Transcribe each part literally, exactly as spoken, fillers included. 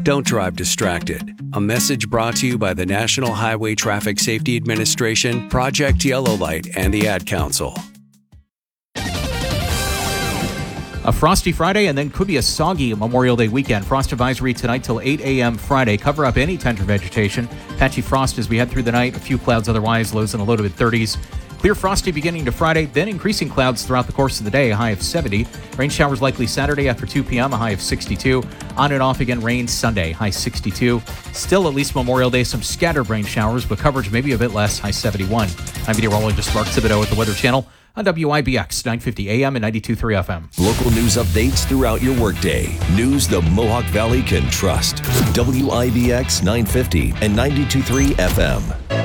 Don't drive distracted. A message brought to you by the National Highway Traffic Safety Administration, Project Yellow Light, and the Ad Council. A frosty Friday and then could be a soggy Memorial Day weekend. Frost advisory tonight till eight a.m. Friday. Cover up any tender vegetation. Patchy frost as we head through the night. A few clouds otherwise. Lows in the low to mid thirties. Clear frosty beginning to Friday, then increasing clouds throughout the course of the day, a high of seventy. Rain showers likely Saturday after two p.m., a high of sixty-two. On and off again rain Sunday, high sixty-two. Still at least Memorial Day, some scattered rain showers, but coverage maybe a bit less, high seventy-one. I'm meteorologist Mark Thibodeau at the Weather Channel on W I B X, nine fifty A M and ninety-two point three F M. Local news updates throughout your workday. News the Mohawk Valley can trust. W I B X nine fifty and ninety-two point three F M.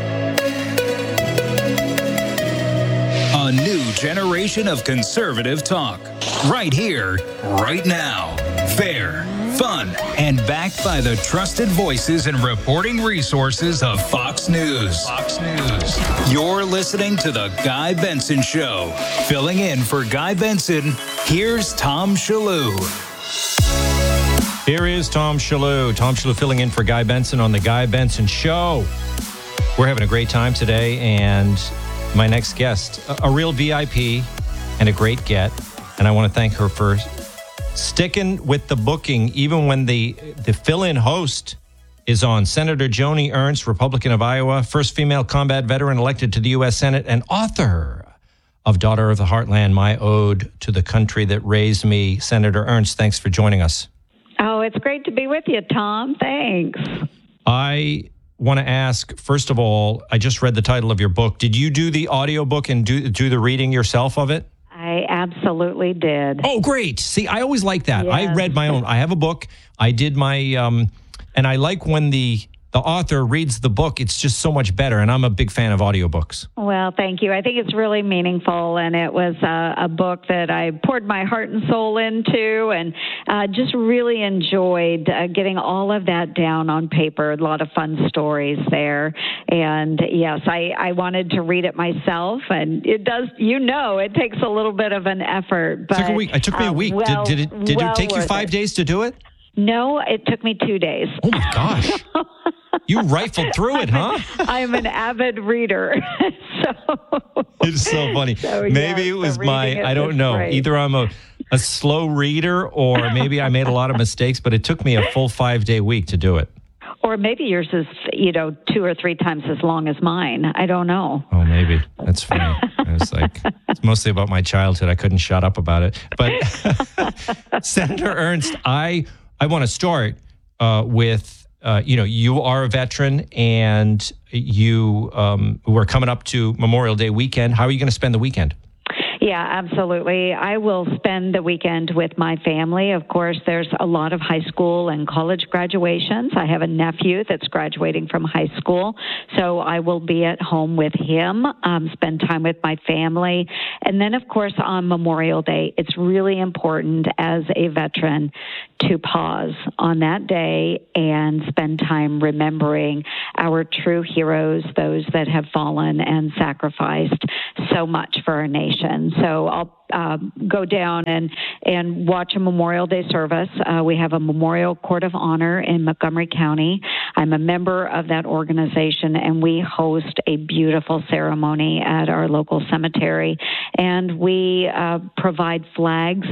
A new generation of conservative talk. Right here, right now. Fair, fun, and backed by the trusted voices and reporting resources of Fox News. Fox News. You're listening to The Guy Benson Show. Filling in for Guy Benson, here's Tom Shillue. Here is Tom Shillue. Tom Shillue filling in for Guy Benson on The Guy Benson Show. We're having a great time today, and my next guest, a, a real V I P and a great get. And I want to thank her for sticking with the booking, even when the, the fill-in host is on. Senator Joni Ernst, Republican of Iowa, first female combat veteran elected to the U S Senate, and author of Daughter of the Heartland, My Ode to the Country That Raised Me. Senator Ernst, thanks for joining us. Oh, it's great to be with you, Tom. Thanks. I want to ask, first of all, I just read the title of your book. Did you do the audiobook and do do the reading yourself of it? I absolutely did. Oh, great. See, I always like that. Yes. I read my own. I have a book. I did my, um, and I like when the the author reads the book. It's just so much better, and I'm a big fan of audiobooks. Well, thank you. I think it's really meaningful, and it was a, a book that I poured my heart and soul into, and uh, just really enjoyed uh, getting all of that down on paper. A lot of fun stories there, and yes, I, I wanted to read it myself, and it does. You know, it takes a little bit of an effort. But it took a week. It took me uh, a week. Well, did did it? Did well it take you five it. days to do it? No, it took me two days. Oh my gosh. You rifled through it, huh? I'm an avid reader. so It's so funny. So, maybe yes, it was so my, I don't know. Great. Either I'm a, a slow reader or maybe I made a lot of mistakes, but it took me a full five day week to do it. Or maybe yours is, you know, two or three times as long as mine. I don't know. Oh, maybe. That's funny. I was like, it's mostly about my childhood. I couldn't shut up about it. But Senator Ernst, I, I want to start uh, with, Uh, you know, you are a veteran and you um, we're coming up to Memorial Day weekend. How are you going to spend the weekend? Yeah, absolutely. I will spend the weekend with my family. Of course, there's a lot of high school and college graduations. I have a nephew that's graduating from high school, so I will be at home with him, um, spend time with my family. And then, of course, on Memorial Day, it's really important as a veteran to pause on that day and spend time remembering our true heroes, those that have fallen and sacrificed so much for our nation. So I'll uh, go down and, and watch a Memorial Day service. Uh, we have a Memorial Court of Honor in Montgomery County. I'm a member of that organization, and we host a beautiful ceremony at our local cemetery. And we uh, provide flags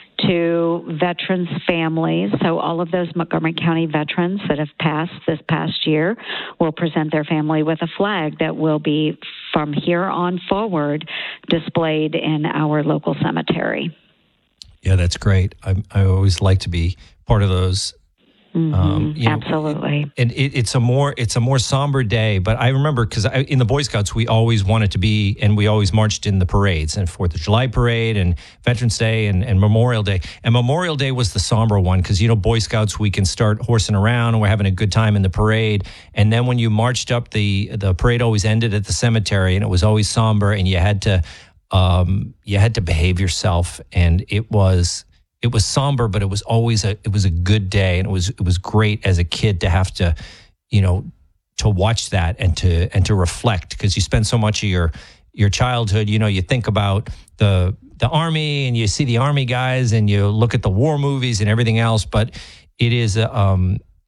to veterans' families. So all of those Montgomery County veterans that have passed this past year will present their family with a flag that will be, from here on forward, displayed in our local cemetery. Yeah, that's great. I, I always like to be part of those. Mm-hmm. Um, you know, Absolutely. And it, it's a more it's a more somber day. But I remember because in the Boy Scouts we always wanted to be, and we always marched in the parades, and Fourth of July parade, and Veterans Day, and, and Memorial Day. And Memorial Day was the somber one because you know Boy Scouts we can start horsing around and we're having a good time in the parade. And then when you marched up, the the parade always ended at the cemetery, and it was always somber, and you had to um, you had to behave yourself, and it was. It was somber, but it was always a it was a good day, and it was it was great as a kid to have to, you know, to watch that and to and to reflect because you spend so much of your your childhood. You know, you think about the the army and you see the army guys and you look at the war movies and everything else, but it is a um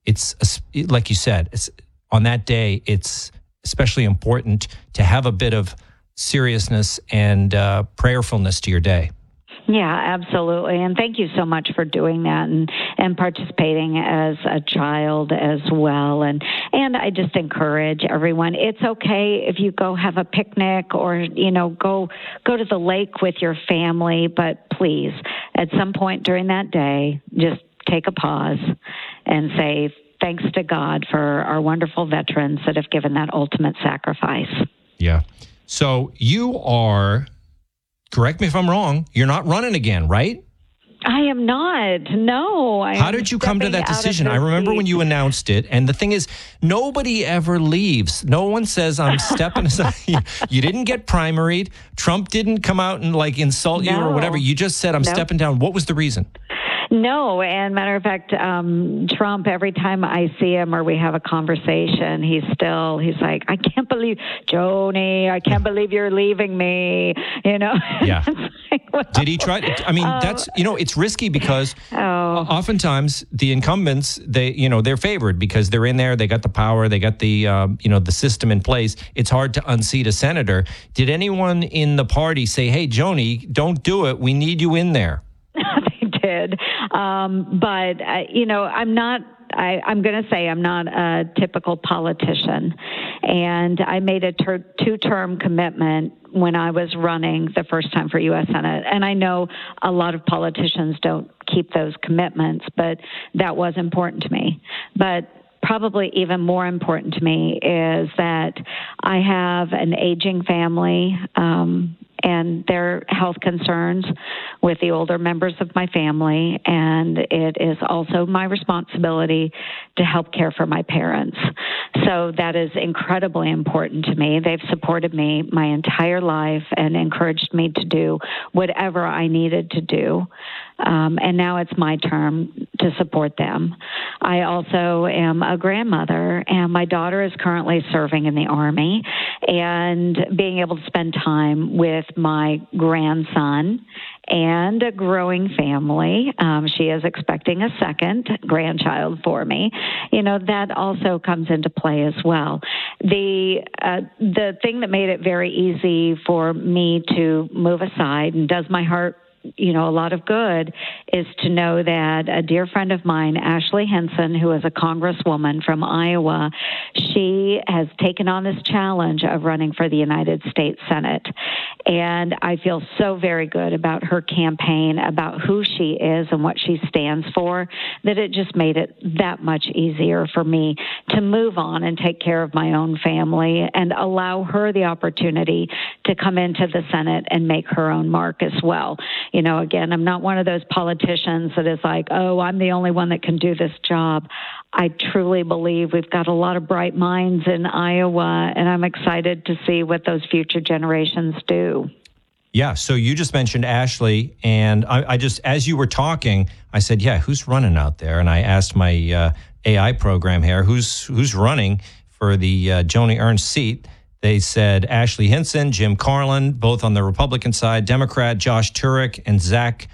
it's like you said, it's on that day, it's especially important to have a bit of seriousness and uh, prayerfulness to your day. Yeah, absolutely. And thank you so much for doing that and, and participating as a child as well. And, and I just encourage everyone, it's okay if you go have a picnic or, you know, go, go to the lake with your family, but please, at some point during that day, just take a pause and say, thanks to God for our wonderful veterans that have given that ultimate sacrifice. Yeah. So you are, correct me if I'm wrong, you're not running again, right? I am not. No. I How did you come to that decision? I remember seat. when you announced it. And the thing is, nobody ever leaves. No one says, I'm stepping aside. You didn't get primaried. Trump didn't come out and like insult no. you or whatever. You just said, I'm nope. stepping down. What was the reason? No, and matter of fact, um, Trump, every time I see him or we have a conversation, he's still, he's like, I can't believe, Joni, I can't believe you're leaving me, you know? Yeah. like, well, Did he try? I mean, uh, that's, you know, it's risky because oh. oftentimes the incumbents, they, you know, they're favored because they're in there, they got the power, they got the, um, you know, the system in place. It's hard to unseat a senator. Did anyone in the party say, hey, Joni, don't do it, we need you in there? Did. Um, but, uh, you know, I'm not, I, I'm going to say I'm not a typical politician. And I made a ter- two-term commitment when I was running the first time for U S Senate. And I know a lot of politicians don't keep those commitments, but that was important to me. But probably even more important to me is that I have an aging family, um, and their health concerns with the older members of my family. And it is also my responsibility to help care for my parents. So that is incredibly important to me. They've supported me my entire life and encouraged me to do whatever I needed to do. Um, and now it's my turn to support them. I also am a grandmother, and my daughter is currently serving in the Army, and being able to spend time with my grandson and a growing family. Um, she is expecting a second grandchild for me. You know, that also comes into play as well. The uh, the thing that made it very easy for me to move aside and does my heart you know, a lot of good is to know that a dear friend of mine, Ashley Hinson, who is a congresswoman from Iowa, she has taken on this challenge of running for the United States Senate. And I feel so very good about her campaign, about who she is and what she stands for, that it just made it that much easier for me to move on and take care of my own family and allow her the opportunity to come into the Senate and make her own mark as well. You know, again, I'm not one of those politicians that is like, oh, I'm the only one that can do this job. I truly believe we've got a lot of bright minds in Iowa, and I'm excited to see what those future generations do. Yeah, so you just mentioned Ashley, and I, I just, as you were talking, I said, yeah, who's running out there? And I asked my uh, A I program here, who's who's running for the uh, Joni Ernst seat? They said Ashley Hinson, Jim Carlin, both on the Republican side, Democrat, Josh Turek, and Zach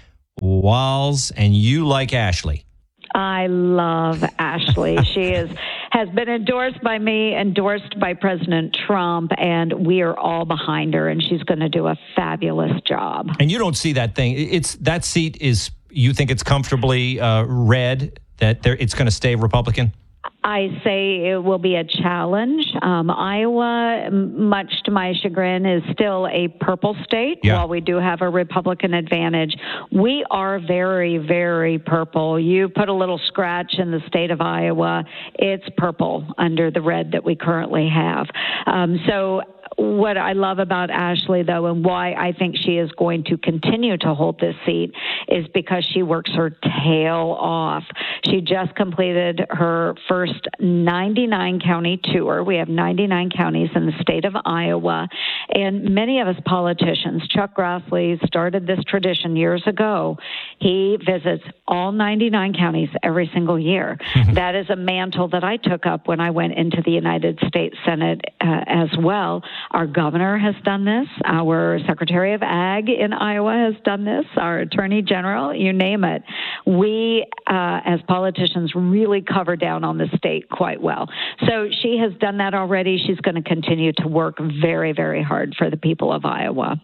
Wahls, and you like Ashley. I love Ashley. She is has been endorsed by me, endorsed by President Trump, and we are all behind her, and she's going to do a fabulous job. And you don't see that thing. It's that seat is, you think it's comfortably uh, red, that there, it's going to stay Republican? I say it will be a challenge. Um, Iowa, much to my chagrin, is still a purple state. Yeah. While we do have a Republican advantage, we are very, very purple. You put a little scratch in the state of Iowa, it's purple under the red that we currently have. Um, so what I love about Ashley, though, and why I think she is going to continue to hold this seat is because she works her tail off. She just completed her first first ninety-nine county tour. We have ninety-nine counties in the state of Iowa, and many of us politicians, Chuck Grassley started this tradition years ago. He visits all ninety-nine counties every single year. That is a mantle that I took up when I went into the United States Senate uh, as well. Our governor has done this. Our Secretary of Ag in Iowa has done this. Our Attorney General, you name it. We, uh, as politicians, really cover down on the state quite well. So she has done that already. She's going to continue to work very, very hard for the people of Iowa.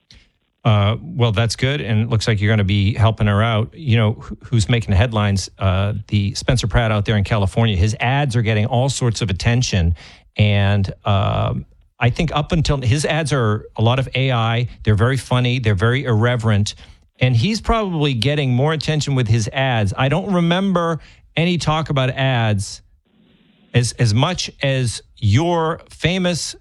Uh, well, that's good, and it looks like you're going to be helping her out. You know, who's making the headlines? Uh, the Spencer Pratt out there in California. His ads are getting all sorts of attention, and um, I think up until his ads are a lot of A I. They're very funny. They're very irreverent, and he's probably getting more attention with his ads. I don't remember any talk about ads as as much as your famous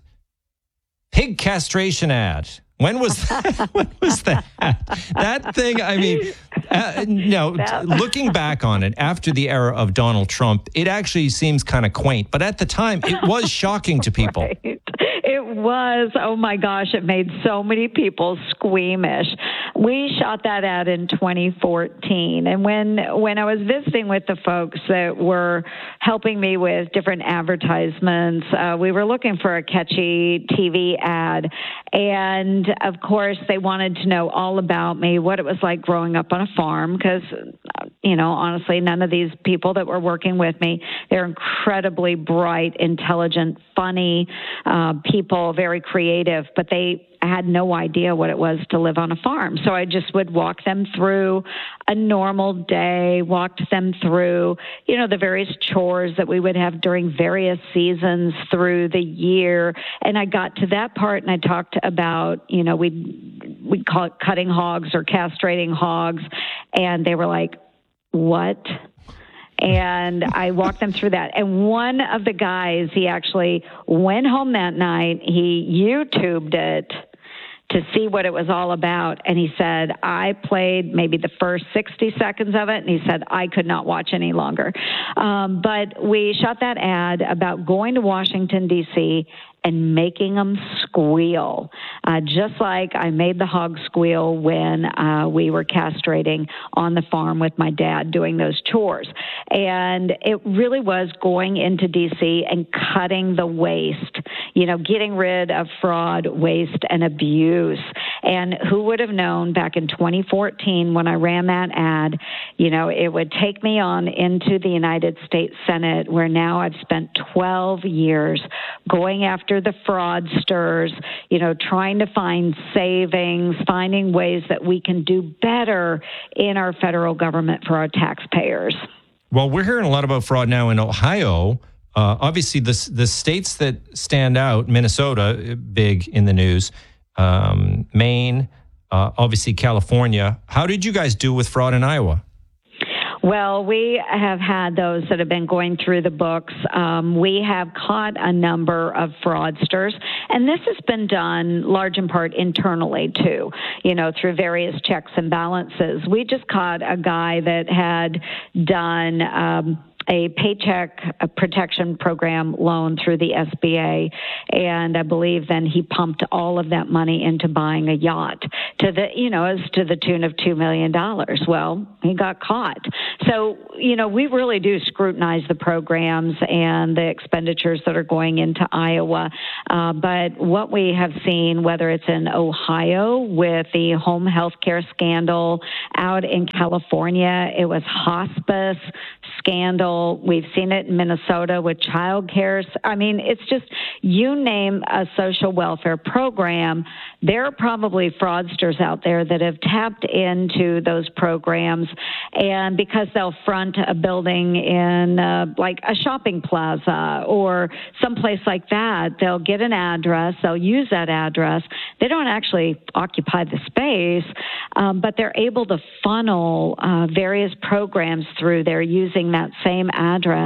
pig castration ad. When was that? When was that? That thing, I mean, uh, no, looking back on it after the era of Donald Trump, it actually seems kind of quaint. But at the time, it was shocking to people. Right. It was. Oh, my gosh. It made so many people squeamish. We shot that ad in twenty fourteen. And when, when I was visiting with the folks that were helping me with different advertisements, uh, we were looking for a catchy T V ad. And, of course, they wanted to know all about me, what it was like growing up on a farm, because, you know, honestly, none of these people that were working with me, they're incredibly bright, intelligent, funny uh, people, very creative, but they had no idea what it was to live on a farm. So I just would walk them through a normal day, walked them through, you know, the various chores that we would have during various seasons through the year. And I got to that part and I talked about, you know, we'd, we'd call it cutting hogs or castrating hogs. And they were like, what? And I walked them through that. And one of the guys, he actually went home that night. He YouTubed it to see what it was all about. And he said, I played maybe the first sixty seconds of it. And he said, I could not watch any longer. Um, but we shot that ad about going to Washington, D C and making them squeal, uh, just like I made the hog squeal when uh, we were castrating on the farm with my dad doing those chores. And it really was going into D C and cutting the waste, you know, getting rid of fraud, waste, and abuse. And who would have known back in twenty fourteen when I ran that ad, you know, it would take me on into the United States Senate, where now I've spent twelve years going after the fraudsters, you know, trying to find savings, finding ways that we can do better in our federal government for our taxpayers. Well, we're hearing a lot about fraud now in Ohio. Uh, obviously, the, the states that stand out, Minnesota, big in the news, um, Maine, uh, obviously California. How did you guys do with fraud in Iowa? Well, we have had those that have been going through the books. Um, we have caught a number of fraudsters, and this has been done large in part internally too, you know, through various checks and balances. We just caught a guy that had done um, a paycheck protection program loan through the S B A, and I believe then he pumped all of that money into buying a yacht to the, you know, as to the tune of two million dollars. Well, he got caught. So, you know, we really do scrutinize the programs and the expenditures that are going into Iowa. Uh, but what we have seen, whether it's in Ohio with the home health care scandal, out in California, it was hospice scandal. We've seen it in Minnesota with child care. I mean, it's just, you name a social welfare program, there are probably fraudsters out there that have tapped into those programs. And because they'll front a building in uh, like a shopping plaza or someplace like that, they'll get an address, they'll use that address. They don't actually occupy the space, um, but they're able to funnel uh, various programs through there using that same address.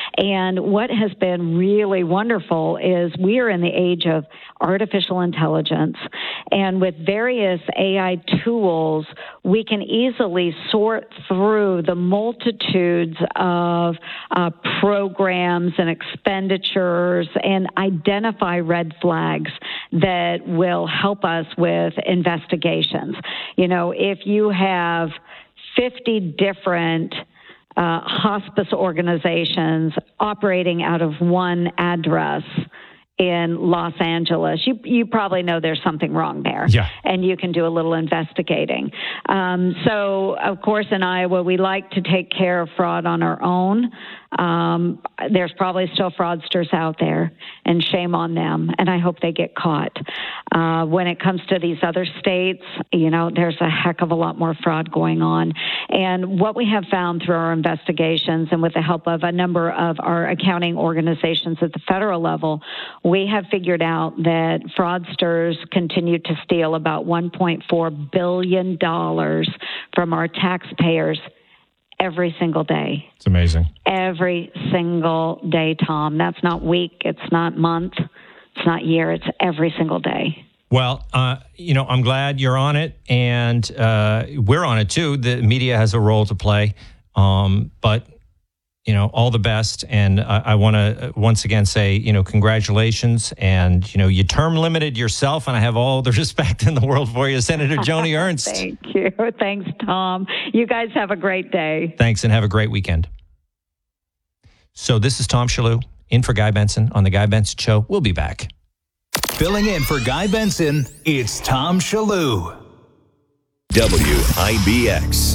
And what has been really wonderful is we are in the age of artificial intelligence. And with various A I tools, we can easily sort through the multitudes of uh, programs and expenditures and identify red flags that will help us with investigations. You know, if you have fifty different uh, hospice organizations operating out of one address in Los Angeles, you you probably know there's something wrong there. Yeah. And you can do a little investigating. Um, so, of course, in Iowa, we like to take care of fraud on our own. Um, there's probably still fraudsters out there, and shame on them, and I hope they get caught. Uh, when it comes to these other states, you know, there's a heck of a lot more fraud going on. And what we have found through our investigations and with the help of a number of our accounting organizations at the federal level, we have figured out that fraudsters continue to steal about one point four billion dollars from our taxpayers every single day. It's amazing. Every single day, Tom. That's not week. It's not month. It's not year. It's every single day. Well, uh, you know, I'm glad you're on it, and uh, we're on it too. The media has a role to play, um, but you know, all the best. And I, I want to once again say, you know, congratulations. And, you know, you term limited yourself, and I have all the respect in the world for you, Senator Joni Ernst. Thank you. Thanks, Tom. You guys have a great day. Thanks, and have a great weekend. So this is Tom Shalhoub in for Guy Benson on The Guy Benson Show. We'll be back. Filling in for Guy Benson, it's Tom Shalhoub. W I B X.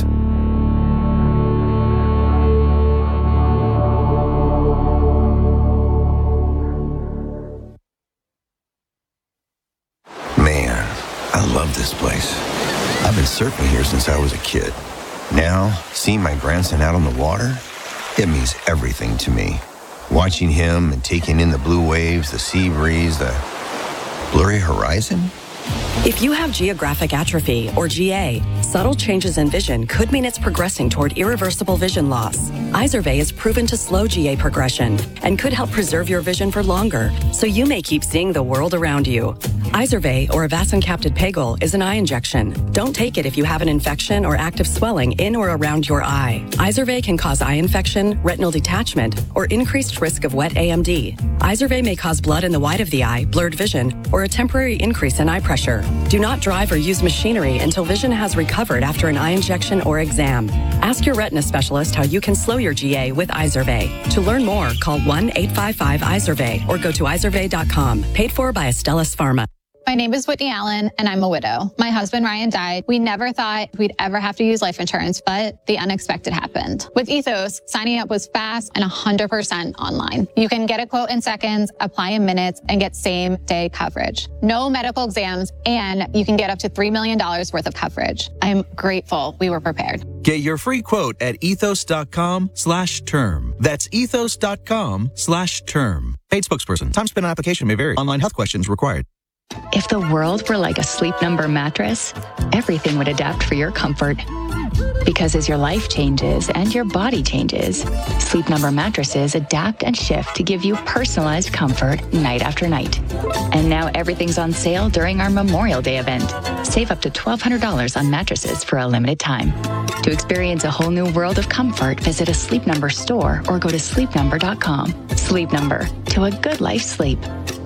Man, I love this place. I've been surfing here since I was a kid. Now, seeing my grandson out on the water, it means everything to me. Watching him and taking in the blue waves, the sea breeze, the blurry horizon. If you have geographic atrophy, or G A, subtle changes in vision could mean it's progressing toward irreversible vision loss. Izervay is proven to slow G A progression and could help preserve your vision for longer, so you may keep seeing the world around you. Izervay, or avacincaptad pegol, is an eye injection. Don't take it if you have an infection or active swelling in or around your eye. Izervay can cause eye infection, retinal detachment, or increased risk of wet A M D. Izervay may cause blood in the white of the eye, blurred vision, or a temporary increase in eye pressure. Do not drive or use machinery until vision has recovered after an eye injection or exam. Ask your retina specialist how you can slow your G A with Izervay. To learn more, call one eight five five Izervay or go to izervay dot com. Paid for by Astellas Pharma. My name is Whitney Allen, and I'm a widow. My husband, Ryan, died. We never thought we'd ever have to use life insurance, but the unexpected happened. With Ethos, signing up was fast and one hundred percent online. You can get a quote in seconds, apply in minutes, and get same-day coverage. No medical exams, and you can get up to three million dollars worth of coverage. I'm grateful we were prepared. Get your free quote at ethos.com slash term. That's ethos.com slash term. Paid spokesperson. Time spent on application may vary. Online health questions required. If the world were like a Sleep Number mattress, everything would adapt for your comfort. Because as your life changes and your body changes, Sleep Number mattresses adapt and shift to give you personalized comfort night after night. And now everything's on sale during our Memorial Day event. Save up to twelve hundred dollars on mattresses for a limited time. To experience a whole new world of comfort, visit a Sleep Number store or go to sleep number dot com. Sleep Number, to a good life sleep.